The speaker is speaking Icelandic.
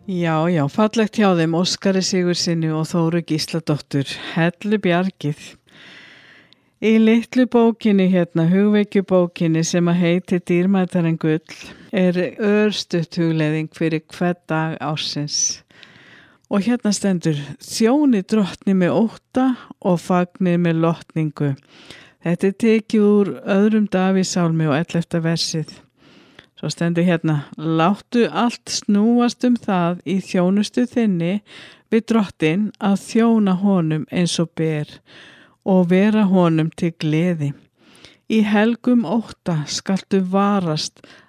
Já, fallegt hjá þeim Óskari Sigurðssyni og Þóru Gísladóttur, Hellu bjargið. Í litlu bókinni hérna, hugvekjubókinni sem að heiti Dýrmætari en gull, er örstutt hugleiðing fyrir hvern dag ársins. Og hérna stendur: þjóni drottni með ótta og fagnið með lotningu. Þetta er tekið úr öðrum Davíðssálmi og 11. versið. Svo stendur hérna: láttu allt snúast það í þjónustu þinni við drottinn að þjóna honum eins og ber og vera honum til gleði. Í helgum ótta skaltu varast